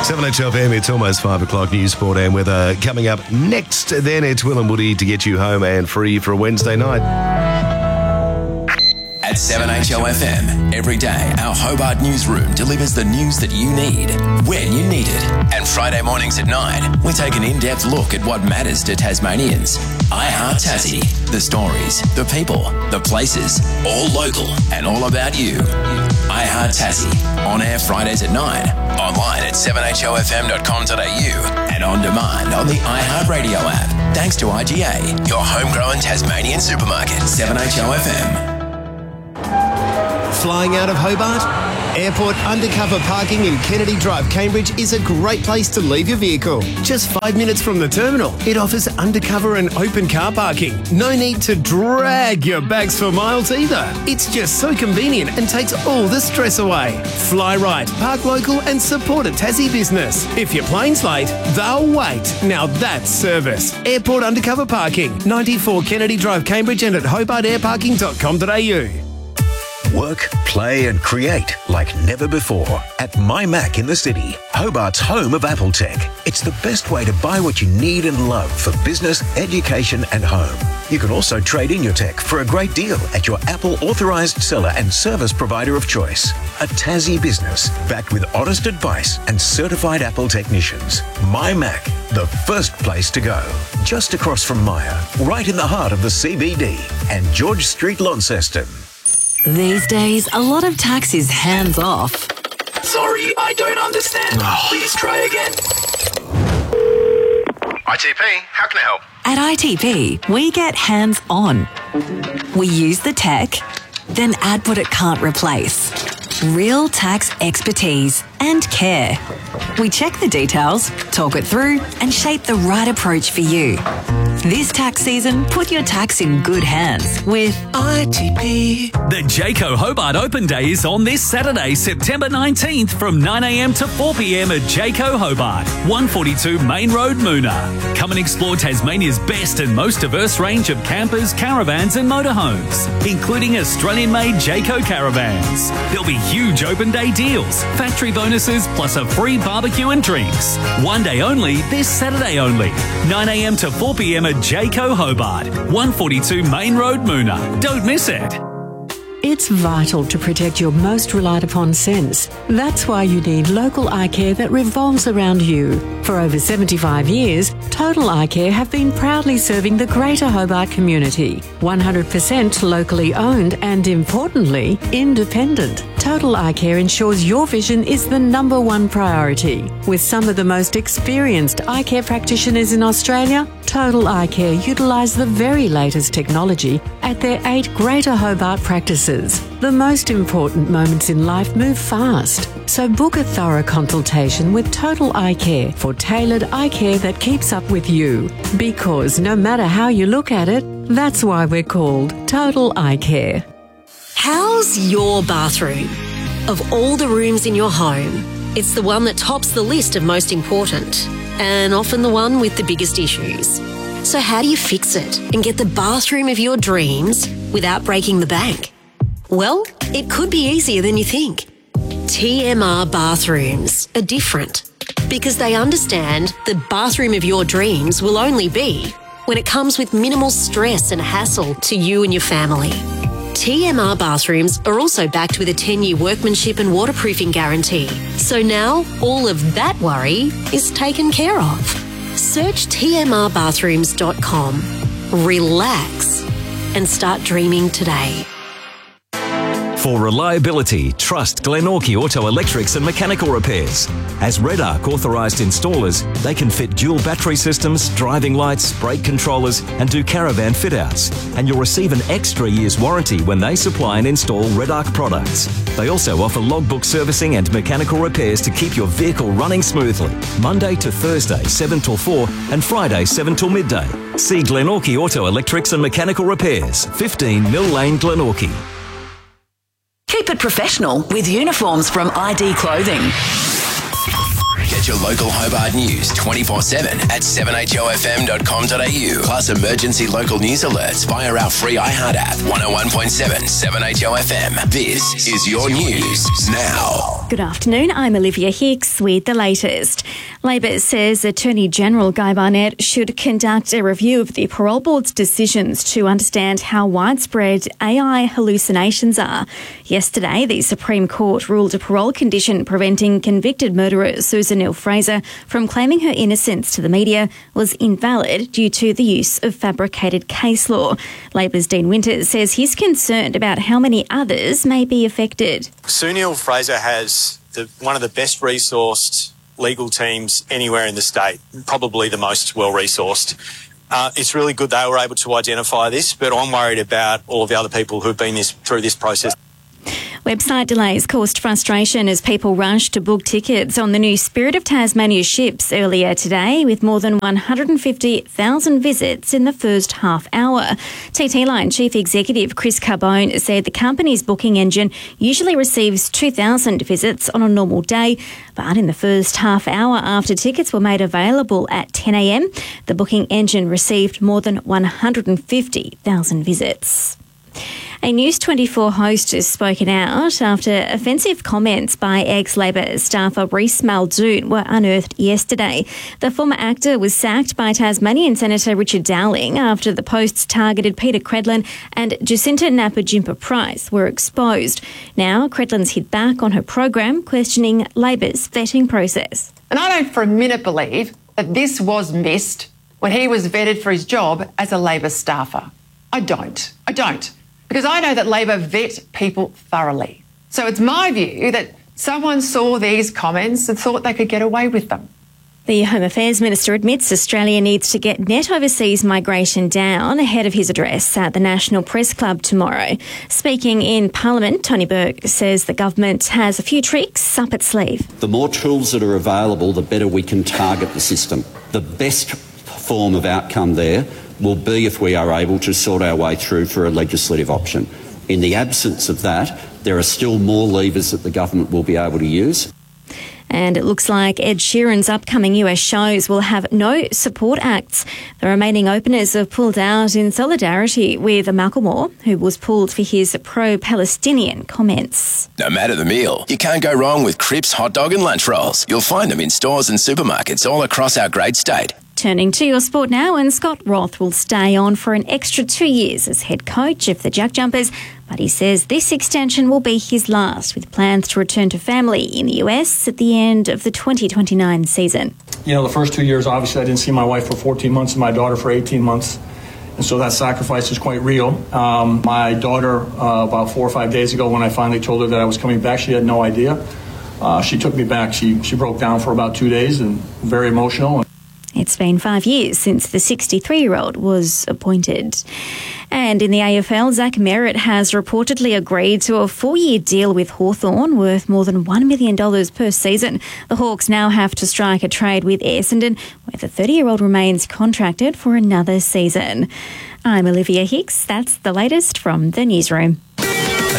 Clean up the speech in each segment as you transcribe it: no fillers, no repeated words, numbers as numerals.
7HFM, it's almost 5 o'clock. News, sport and weather coming up next. Then it's Will and Woody to get you home and free for a Wednesday night. At 7HOFM, every day our Hobart newsroom delivers the news that you need, when you need it. And Friday mornings at 9, we take an in-depth look at what matters to Tasmanians. I Heart Tassie, the stories, the people, the places, all local and all about you. I Heart Tassie, on air Fridays at 9, online at 7HOFM.com.au and on demand on the iHeartRadio app. Thanks to IGA, your homegrown Tasmanian supermarket. 7HOFM. Flying out of Hobart? Airport undercover parking in Kennedy Drive, Cambridge is a great place to leave your vehicle. Just 5 minutes from the terminal. It offers undercover and open car parking. No need to drag your bags for miles either. It's just so convenient and takes all the stress away. Fly right, park local and support a Tassie business. If your plane's late, they'll wait. Now that's service. Airport undercover parking, 94 Kennedy Drive, Cambridge and at hobartairparking.com.au. Work, play and create like never before at MyMac in the city, Hobart's home of Apple Tech. It's the best way to buy what you need and love for business, education and home. You can also trade in your tech for a great deal at your Apple authorised seller and service provider of choice. A Tassie business backed with honest advice and certified Apple technicians. MyMac, the first place to go. Just across from Myer, right in the heart of the CBD and George Street, Launceston. These days, a lot of tax is hands off. Sorry, I don't understand. Please try again. ITP, how can I help? At ITP, we get hands on. We use the tech, then add what it can't replace. Real tax expertise and care. We check the details, talk it through, and shape the right approach for you. This tax season, put your tax in good hands with ITP. The Jayco Hobart Open Day is on this Saturday, September 19th from 9am to 4pm at Jayco Hobart, 142 Main Road, Moona. Come and explore Tasmania's best and most diverse range of campers, caravans and motorhomes, including Australian-made Jayco caravans. There'll be huge open day deals, factory bonuses plus a free barbecue and drinks. One day only, this Saturday only, 9am to 4pm at Jayco Hobart, 142 Main Road, Moona. Don't miss it. It's vital to protect your most relied upon sense. That's why you need local eye care that revolves around you. For over 75 years, Total Eye Care have been proudly serving the Greater Hobart community. 100% locally owned and, importantly, independent. Total Eye Care ensures your vision is the #1 priority. With some of the most experienced eye care practitioners in Australia, Total Eye Care utilise the very latest technology at their 8 Greater Hobart practices. The most important moments in life move fast, so book a thorough consultation with Total Eye Care for tailored eye care that keeps up with you. Because no matter how you look at it, that's why we're called Total Eye Care. How's your bathroom? Of all the rooms in your home, it's the one that tops the list of most important, and often the one with the biggest issues. So how do you fix it and get the bathroom of your dreams without breaking the bank? Well, it could be easier than you think. TMR bathrooms are different because they understand the bathroom of your dreams will only be when it comes with minimal stress and hassle to you and your family. TMR bathrooms are also backed with a 10-year workmanship and waterproofing guarantee. So now all of that worry is taken care of. Search tmrbathrooms.com, relax and start dreaming today. For reliability, trust Glenorchy Auto Electrics and Mechanical Repairs. As Red Arc authorised installers, they can fit dual battery systems, driving lights, brake controllers and do caravan fit-outs. And you'll receive an extra year's warranty when they supply and install Red Arc products. They also offer logbook servicing and mechanical repairs to keep your vehicle running smoothly. Monday to Thursday, 7 till 4 and Friday, 7 till midday. See Glenorchy Auto Electrics and Mechanical Repairs, 15 Mill Lane, Glenorchy. Keep it professional with uniforms from ID Clothing. Get your local Hobart news 24/7 at 7HOFM.com.au. Plus emergency local news alerts via our free iHeart app. 101.7 7HOFM. This is your news now. Good afternoon, I'm Olivia Hicks with the latest. Labor says Attorney General Guy Barnett should conduct a review of the Parole Board's decisions to understand how widespread AI hallucinations are. Yesterday, the Supreme Court ruled a parole condition preventing convicted murderer Susan Neal-Fraser from claiming her innocence to the media was invalid due to the use of fabricated case law. Labor's Dean Winters says he's concerned about how many others may be affected. Sue Neal-Fraser has one of the best resourced legal teams anywhere in the state, probably the most well-resourced. It's really good they were able to identify this, but I'm worried about all of the other people who've been through this process. Website delays caused frustration as people rushed to book tickets on the new Spirit of Tasmania ships earlier today, with more than 150,000 visits in the first half hour. TT Line Chief Executive Chris Carbone said the company's booking engine usually receives 2,000 visits on a normal day, but in the first half hour after tickets were made available at 10 a.m, the booking engine received more than 150,000 visits. A News 24 host has spoken out after offensive comments by ex-Labor staffer Reece Muldoon were unearthed yesterday. The former actor was sacked by Tasmanian Senator Richard Dowling after the posts targeted Peter Credlin and Jacinta Naparjimpa-Price were exposed. Now, Credlin's hit back on her program, questioning Labor's vetting process. And I don't for a minute believe that this was missed when he was vetted for his job as a Labor staffer. I don't. Because I know that Labor vet people thoroughly. So it's my view that someone saw these comments and thought they could get away with them. The Home Affairs Minister admits Australia needs to get net overseas migration down ahead of his address at the National Press Club tomorrow. Speaking in Parliament, Tony Burke says the government has a few tricks up its sleeve. The more tools that are available, the better we can target the system. The best form of outcome there will be if we are able to sort our way through for a legislative option. In the absence of that, there are still more levers that the government will be able to use. And it looks like Ed Sheeran's upcoming US shows will have no support acts. The remaining openers have pulled out in solidarity with Macklemore, who was pulled for his pro-Palestinian comments. No matter the meal, you can't go wrong with Cripps hot dog and lunch rolls. You'll find them in stores and supermarkets all across our great state. Turning to your sport now, and Scott Roth will stay on for an extra 2 years as head coach of the Jack Jumpers, but he says this extension will be his last, with plans to return to family in the US at the end of the 2029 season. You know, the first 2 years, obviously, I didn't see my wife for 14 months and my daughter for 18 months. And so that sacrifice is quite real. My daughter, about 4 or 5 days ago, when I finally told her that I was coming back, she had no idea. She took me back. She broke down for about 2 days and very emotional. It's been 5 years since the 63-year-old was appointed. And in the AFL, Zach Merritt has reportedly agreed to a 4-year deal with Hawthorn worth more than $1 million per season. The Hawks now have to strike a trade with Essendon, where the 30-year-old remains contracted for another season. I'm Olivia Hicks. That's the latest from the newsroom. A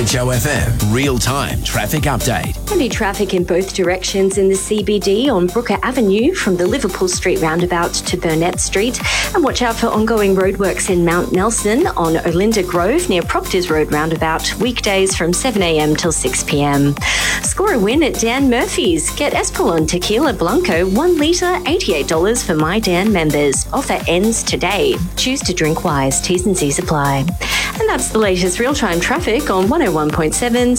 7HOFM real-time traffic update. Heavy traffic in both directions in the CBD on Brooker Avenue from the Liverpool Street roundabout to Burnett Street. And watch out for ongoing roadworks in Mount Nelson on Olinda Grove near Proctors Road roundabout, weekdays from 7 a.m. till 6 p.m. Score a win at Dan Murphy's. Get Espolon Tequila Blanco 1 litre, $88 for My Dan members. Offer ends today. Choose to drink wise. T's and C's apply. And that's the latest real-time traffic on 101.7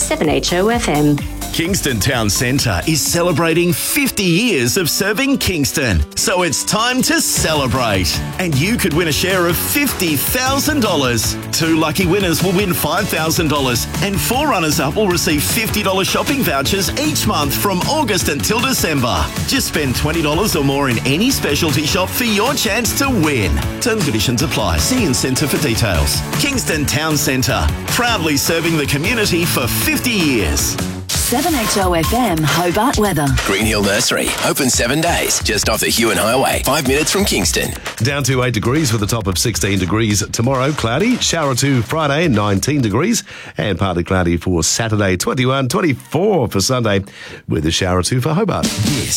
7HOFM. Kingston Town Centre is celebrating 50 years of serving Kingston. So it's time to celebrate. And you could win a share of $50,000. 2 lucky winners will win $5,000 and 4 runners-up will receive $50 shopping vouchers each month from August until December. Just spend $20 or more in any specialty shop for your chance to win. Terms and conditions apply. See Incentive for details. Kingston Town Centre, proudly serving the community for 50 years. 7HOFM Hobart weather. Green Hill Nursery, open 7 days, just off the Hewan Highway, 5 minutes from Kingston. Down to 8 degrees with a top of 16 degrees tomorrow. Cloudy, shower to Friday, 19 degrees. And partly cloudy for Saturday, 21, 24 for Sunday, with a shower or two for Hobart. This